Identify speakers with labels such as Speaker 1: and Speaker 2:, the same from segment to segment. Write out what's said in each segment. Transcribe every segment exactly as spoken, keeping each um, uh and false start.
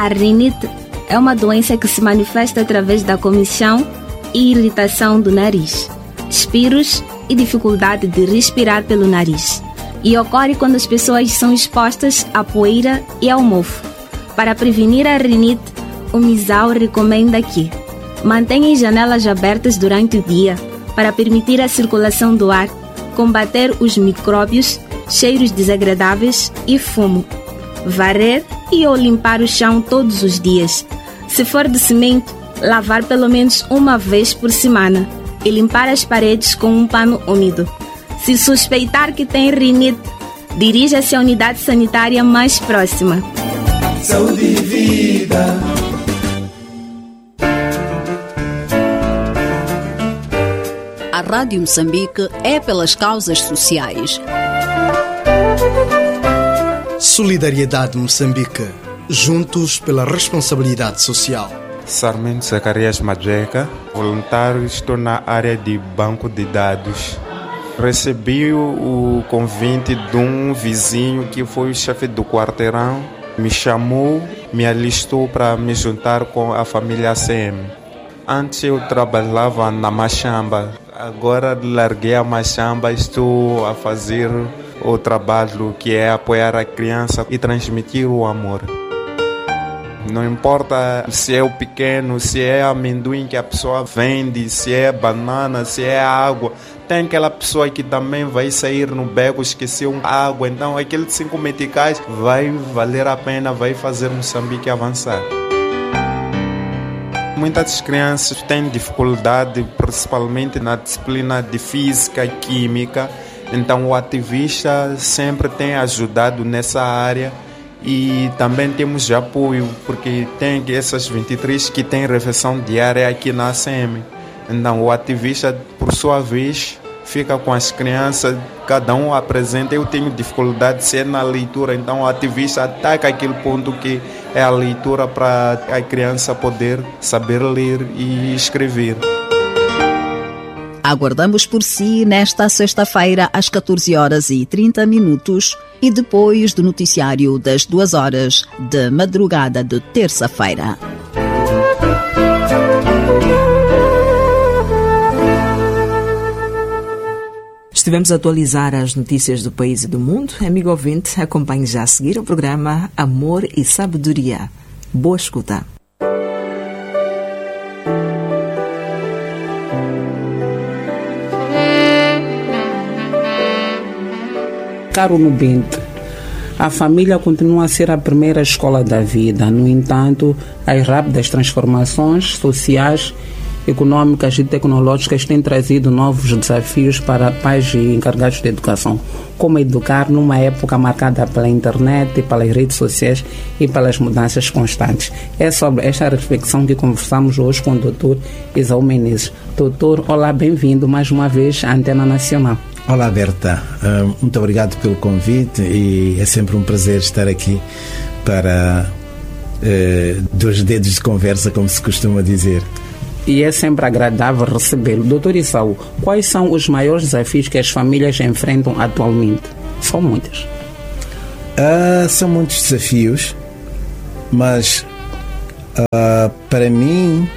Speaker 1: A rinite é uma doença que se manifesta através da comichão e irritação do nariz, espirros e dificuldade de respirar pelo nariz. E ocorre quando as pessoas são expostas à poeira e ao mofo. Para prevenir a rinite, o MISAL recomenda que mantenha as janelas abertas durante o dia para permitir a circulação do ar, combater os micróbios, cheiros desagradáveis e fumo. Varrer e ou limpar o chão todos os dias. Se for de cimento, lavar pelo menos uma vez por semana e limpar as paredes com um pano úmido. Se suspeitar que tem rinite, dirija-se à unidade sanitária mais próxima.
Speaker 2: Saúde e vida.
Speaker 3: A Rádio Moçambique é pelas causas sociais.
Speaker 4: Solidariedade Moçambique. Juntos pela responsabilidade social.
Speaker 5: Sarmento Zacarias Madjeca, voluntário, estou na área de banco de dados. Recebi o convite de um vizinho que foi o chefe do quarteirão, me chamou, me alistou para me juntar com a família A C M. Antes eu trabalhava na Machamba, agora larguei a Machamba, estou a fazer o trabalho que é apoiar a criança e transmitir o amor. Não importa se é o pequeno, se é amendoim que a pessoa vende, se é banana, se é água. Tem aquela pessoa que também vai sair no beco, esqueceu água. Então aqueles cinco meticais vai valer a pena, vai fazer Moçambique avançar. Muitas crianças têm dificuldade, principalmente na disciplina de física e química. Então o ativista sempre tem ajudado nessa área. E também temos de apoio, porque tem essas vinte e três que têm refeição diária aqui na A C M. Então o ativista, por sua vez, fica com as crianças, cada um apresenta. Eu tenho dificuldade de ser na leitura, então o ativista ataca aquele ponto que é a leitura para a criança poder saber ler e escrever.
Speaker 3: Aguardamos por si nesta sexta-feira às catorze horas e trinta minutos e depois do noticiário das duas horas de madrugada de terça-feira.
Speaker 6: Estivemos a atualizar as notícias do país e do mundo. Amigo ouvinte, acompanhe já a seguir o programa Amor e Sabedoria. Boa escuta.
Speaker 7: Caro Nubente, a família continua a ser a primeira escola da vida. No entanto, as rápidas transformações sociais, econômicas e tecnológicas têm trazido novos desafios para pais e encarregados de educação. Como educar numa época marcada pela internet, pelas redes sociais e pelas mudanças constantes. É sobre esta reflexão que conversamos hoje com o doutor Isaú Menezes. Doutor, olá, bem-vindo mais uma vez à Antena Nacional.
Speaker 8: Olá, Berta. Uh, muito obrigado pelo convite e é sempre um prazer estar aqui para uh, dois dedos de conversa, como se costuma dizer.
Speaker 7: E é sempre agradável recebê-lo. doutor Isaú, quais são os maiores desafios que as famílias enfrentam atualmente? São muitos.
Speaker 8: Uh, são muitos desafios, mas uh, para mim,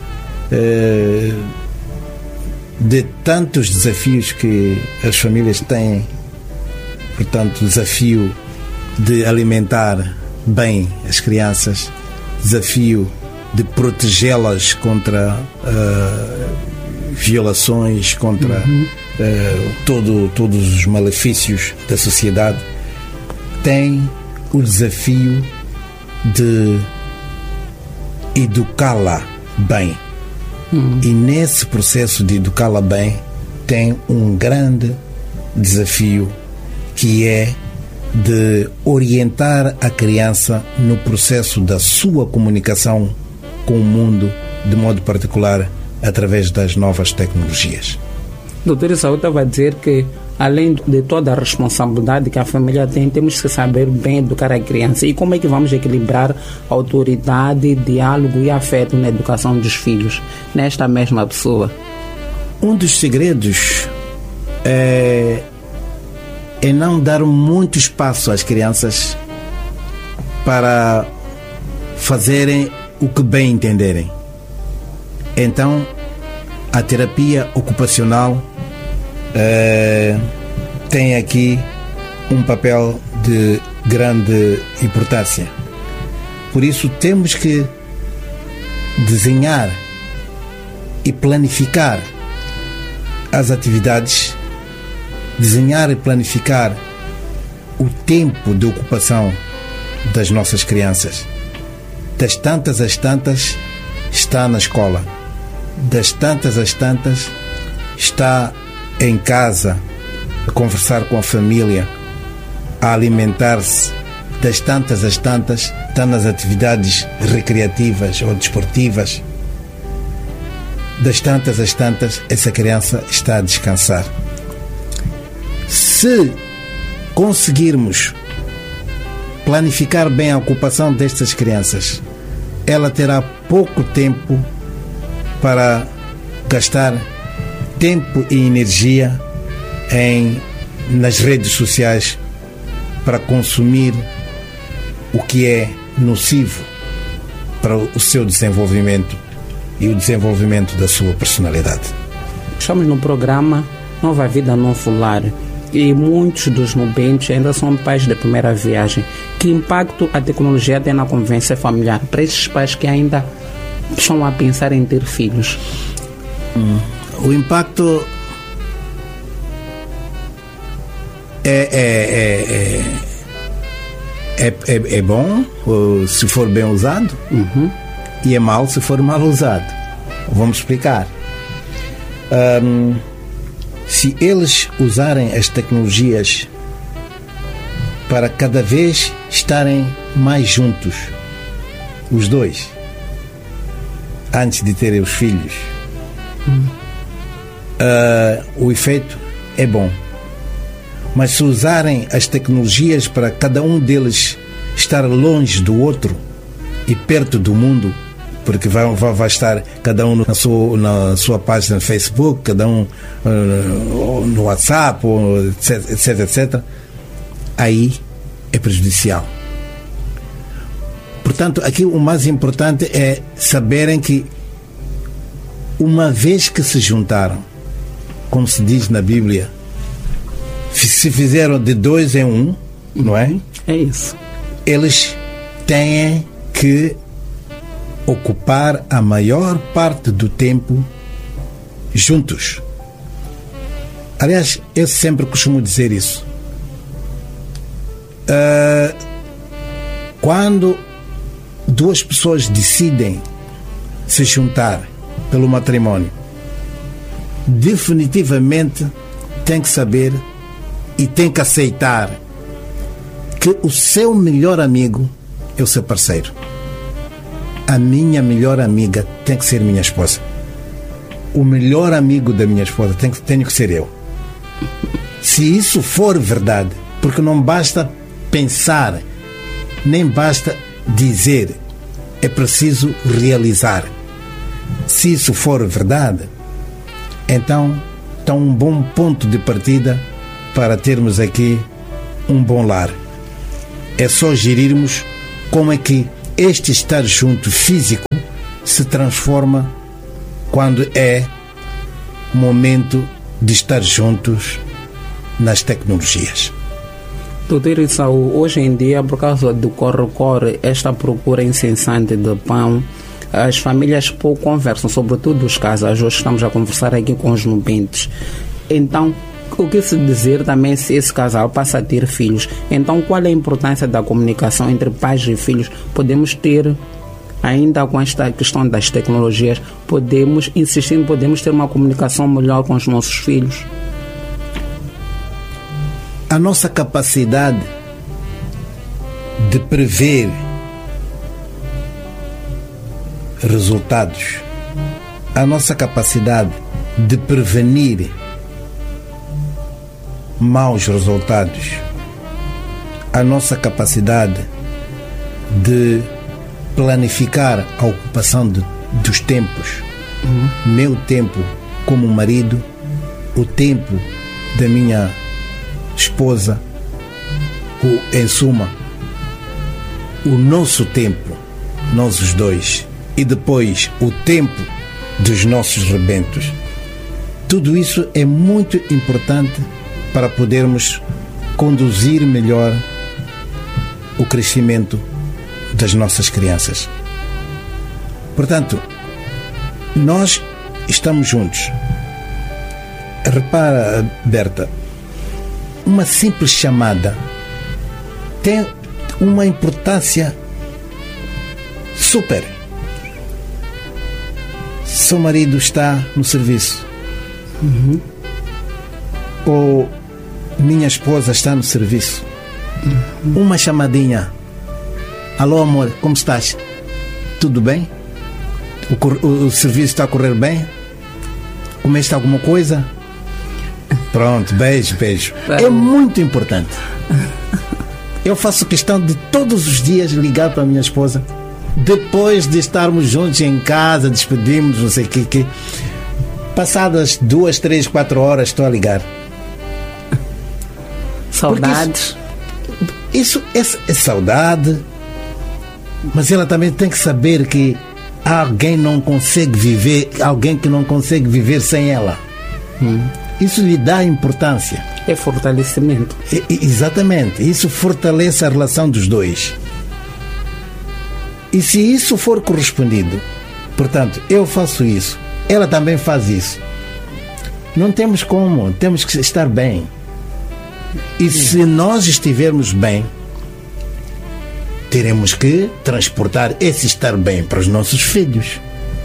Speaker 8: uh, de tantos desafios que as famílias têm, portanto, desafio de alimentar bem as crianças, desafio de protegê-las contra uh, violações, contra uhum. uh, todo, todos os malefícios da sociedade, tem o desafio de educá-la bem. Uhum. E nesse processo de educá-la bem tem um grande desafio, que é de orientar a criança no processo da sua comunicação com o mundo, de modo particular através das novas tecnologias.
Speaker 7: doutor Isaú estava a dizer que, além de toda a responsabilidade que a família tem, temos que saber bem educar a criança. E como é que vamos equilibrar autoridade, diálogo e afeto na educação dos filhos, nesta mesma pessoa?
Speaker 8: Um dos segredos é, é não dar muito espaço às crianças para fazerem o que bem entenderem. Então, a terapia ocupacional eh, tem aqui um papel de grande importância. Por isso, temos que desenhar e planificar as atividades, desenhar e planificar o tempo de ocupação das nossas crianças. Das tantas às tantas está na escola, das tantas às tantas está em casa a conversar com a família, a alimentar-se, das tantas às tantas está nas atividades recreativas ou desportivas, das tantas às tantas essa criança está a descansar. Se conseguirmos planificar bem a ocupação destas crianças, ela terá pouco tempo para gastar tempo e energia em, nas redes sociais para consumir o que é nocivo para o seu desenvolvimento e o desenvolvimento da sua personalidade.
Speaker 7: Estamos no programa Nova Vida, Novo Lar, e muitos dos nubentes ainda são pais de primeira viagem. Que impacto a tecnologia tem na convivência familiar para esses pais que ainda estão a pensar em ter filhos?
Speaker 8: Hum. O impacto é, é, é, é, é, é bom se for bem usado,
Speaker 7: uhum.
Speaker 8: e é mau se for mal usado. Vamos explicar. Um, se eles usarem as tecnologias para cada vez estarem mais juntos, os dois, antes de terem os filhos,
Speaker 7: hum.
Speaker 8: uh, o efeito é bom. Mas se usarem as tecnologias para cada um deles estar longe do outro e perto do mundo, porque vai, vai, vai estar cada um na sua, na sua página no Facebook, cada um uh, no WhatsApp, etc, etc, etcétera, aí é prejudicial. Portanto, aqui o mais importante é saberem que uma vez que se juntaram, como se diz na Bíblia, se fizeram de dois em um, não é?
Speaker 7: É isso.
Speaker 8: Eles têm que ocupar a maior parte do tempo juntos. Aliás, eu sempre costumo dizer isso. Uh, quando duas pessoas decidem se juntar pelo matrimônio, definitivamente tem que saber e tem que aceitar que o seu melhor amigo é o seu parceiro. A minha melhor amiga tem que ser minha esposa. O melhor amigo da minha esposa tem que, tenho que ser eu. Se isso for verdade, porque não basta pensar, nem basta dizer, é preciso realizar. Se isso for verdade, então está um bom ponto de partida para termos aqui um bom lar. É só gerirmos como é que este estar junto físico se transforma quando é momento de estar juntos nas tecnologias.
Speaker 7: Doutor Isaú, hoje em dia, por causa do corre-corre, esta procura incessante de pão, as famílias pouco conversam, sobretudo os casais. Hoje estamos a conversar aqui com os nubentes. Então, o que se dizer também se esse casal passa a ter filhos? Então, qual é a importância da comunicação entre pais e filhos? Podemos ter, ainda com esta questão das tecnologias, podemos, insistindo, podemos ter uma comunicação melhor com os nossos filhos?
Speaker 8: A nossa capacidade de prever resultados, a nossa capacidade de prevenir maus resultados, a nossa capacidade de planificar a ocupação de, dos tempos, uhum. meu tempo como marido, o tempo da minha esposa, o, em suma, o nosso tempo nós os dois, e depois o tempo dos nossos rebentos, tudo isso é muito importante para podermos conduzir melhor o crescimento das nossas crianças. Portanto, nós estamos juntos. Repara, Berta, uma simples chamada tem uma importância super. Seu marido está no serviço, uhum. ou minha esposa está no serviço, uhum. uma chamadinha: alô amor, como estás? Tudo bem? O, o, o serviço está a correr bem? Comeste alguma coisa? Pronto, beijo, beijo. É muito importante. Eu faço questão de todos os dias ligar para a minha esposa, depois de estarmos juntos em casa, despedimos, não sei o que, que passadas duas, três, quatro horas estou a ligar.
Speaker 7: Saudades.
Speaker 8: Isso, isso é, é saudade, mas ela também tem que saber que alguém não consegue viver, alguém que não consegue viver sem ela. Hum. Isso lhe dá importância.
Speaker 7: É fortalecimento.
Speaker 8: É, exatamente. Isso fortalece a relação dos dois. E se isso for correspondido, portanto, eu faço isso, ela também faz isso, não temos como, temos que estar bem. E se nós estivermos bem, teremos que transportar esse estar bem para os nossos filhos.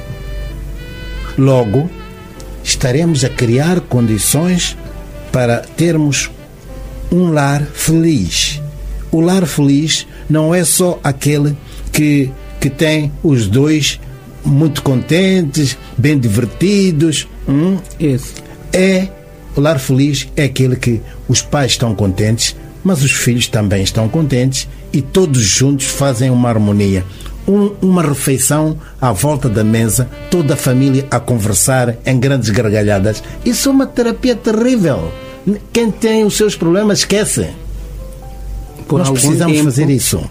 Speaker 8: Logo, estaremos a criar condições para termos um lar feliz. O lar feliz não é só aquele que, que tem os dois muito contentes, bem divertidos. Hum?
Speaker 7: Isso.
Speaker 8: É, o lar feliz é aquele que os pais estão contentes, mas os filhos também estão contentes e todos juntos fazem uma harmonia. Um, uma refeição à volta da mesa, toda a família a conversar em grandes gargalhadas. Isso é uma terapia terrível. Quem tem os seus problemas esquece. Por Nós precisamos tempo, fazer isso.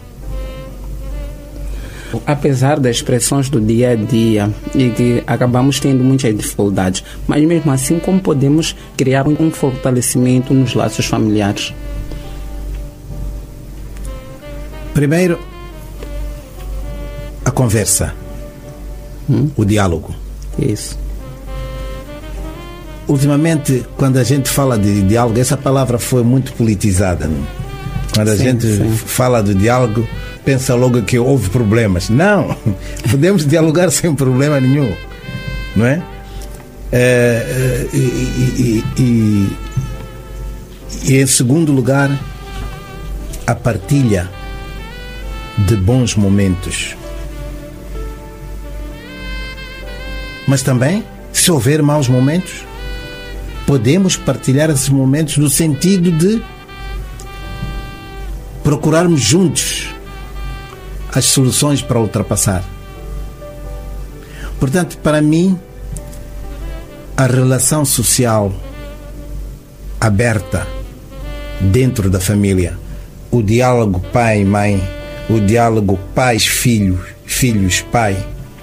Speaker 7: Apesar das expressões do dia a dia e que acabamos tendo muitas dificuldades, mas mesmo assim, como podemos criar um fortalecimento nos laços familiares?
Speaker 8: Primeiro, a conversa, hum? o diálogo.
Speaker 7: Isso.
Speaker 8: Ultimamente, quando a gente fala de diálogo, essa palavra foi muito politizada. Não? Quando a sim, gente sim. fala de diálogo, pensa logo que houve problemas. Não, podemos dialogar sem problema nenhum, não é? é e, e, e, e em segundo lugar, a partilha de bons momentos. Mas também, se houver maus momentos, podemos partilhar esses momentos no sentido de procurarmos juntos as soluções para ultrapassar. Portanto, para mim, a relação social aberta dentro da família, o diálogo pai-mãe, o diálogo pais-filhos, filhos-pai,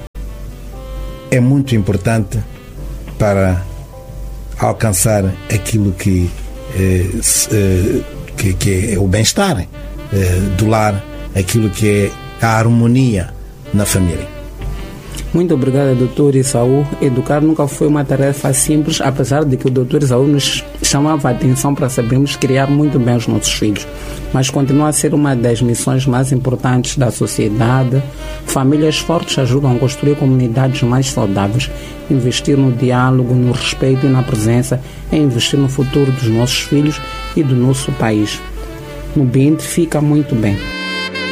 Speaker 8: é muito importante para alcançar aquilo que, eh, eh, que, que é o bem-estar eh, do lar, aquilo que é a harmonia na família.
Speaker 7: Muito obrigado, doutor Isaú. Educar nunca foi uma tarefa simples, apesar de que o doutor Isaú nos chamava a atenção para sabermos criar muito bem os nossos filhos. Mas continua a ser uma das missões mais importantes da sociedade. Famílias fortes ajudam a construir comunidades mais saudáveis. Investir no diálogo, no respeito e na presença é investir no futuro dos nossos filhos e do nosso país. No ambiente fica muito bem.